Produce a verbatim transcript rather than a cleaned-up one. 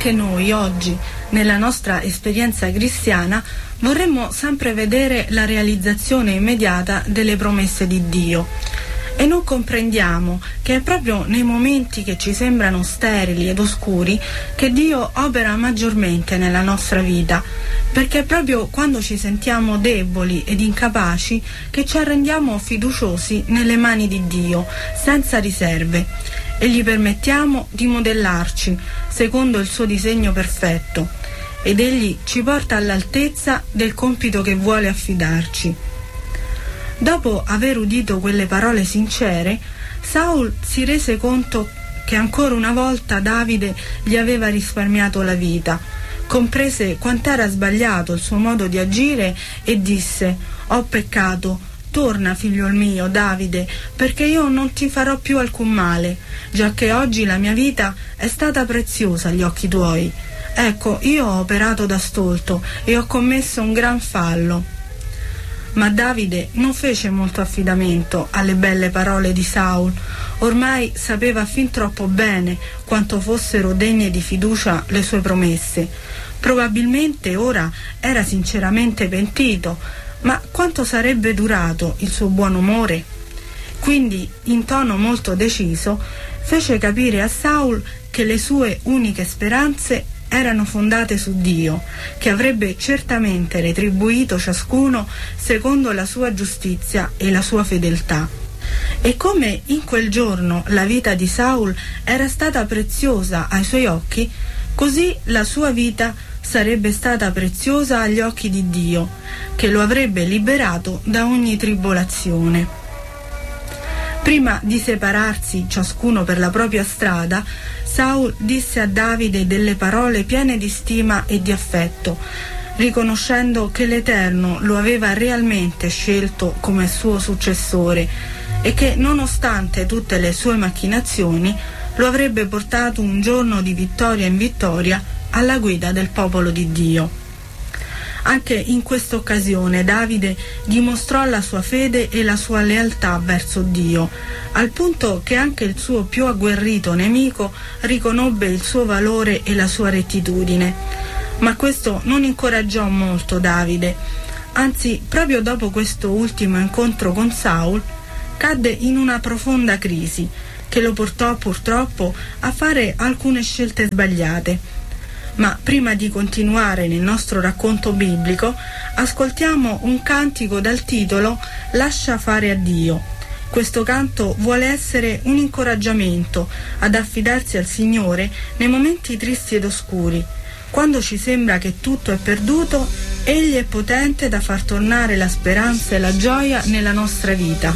anche noi oggi, nella nostra esperienza cristiana, vorremmo sempre vedere la realizzazione immediata delle promesse di Dio. E non comprendiamo che è proprio nei momenti che ci sembrano sterili ed oscuri che Dio opera maggiormente nella nostra vita, perché è proprio quando ci sentiamo deboli ed incapaci che ci arrendiamo fiduciosi nelle mani di Dio, senza riserve, e gli permettiamo di modellarci secondo il suo disegno perfetto, ed egli ci porta all'altezza del compito che vuole affidarci. Dopo aver udito quelle parole sincere, Saul si rese conto che ancora una volta Davide gli aveva risparmiato la vita, comprese quant'era sbagliato il suo modo di agire e disse: «Ho peccato, torna, figliol mio, Davide, perché io non ti farò più alcun male, giacché oggi la mia vita è stata preziosa agli occhi tuoi. Ecco, io ho operato da stolto e ho commesso un gran fallo». Ma Davide non fece molto affidamento alle belle parole di Saul. Ormai sapeva fin troppo bene quanto fossero degne di fiducia le sue promesse. Probabilmente ora era sinceramente pentito, ma quanto sarebbe durato il suo buon umore? Quindi, in tono molto deciso, fece capire a Saul che le sue uniche speranze erano fondate su Dio, che avrebbe certamente retribuito ciascuno secondo la sua giustizia e la sua fedeltà. E come in quel giorno la vita di Saul era stata preziosa ai suoi occhi, così la sua vita sarebbe stata preziosa agli occhi di Dio, che lo avrebbe liberato da ogni tribolazione. Prima di separarsi ciascuno per la propria strada, Saul disse a Davide delle parole piene di stima e di affetto, riconoscendo che l'Eterno lo aveva realmente scelto come suo successore e che, nonostante tutte le sue macchinazioni, lo avrebbe portato un giorno di vittoria in vittoria alla guida del popolo di Dio. Anche in questa occasione Davide dimostrò la sua fede e la sua lealtà verso Dio, al punto che anche il suo più agguerrito nemico riconobbe il suo valore e la sua rettitudine. Ma questo non incoraggiò molto Davide, anzi, proprio dopo questo ultimo incontro con Saul, cadde in una profonda crisi che lo portò purtroppo a fare alcune scelte sbagliate. Ma prima di continuare nel nostro racconto biblico, ascoltiamo un cantico dal titolo «Lascia fare a Dio». Questo canto vuole essere un incoraggiamento ad affidarsi al Signore nei momenti tristi ed oscuri. Quando ci sembra che tutto è perduto, Egli è potente da far tornare la speranza e la gioia nella nostra vita.